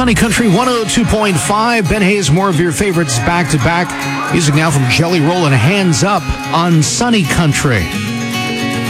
Sunny Country 102.5. Ben Hayes, more of your favorites back to back. Music now from Jelly Roll and Hands Up on Sunny Country.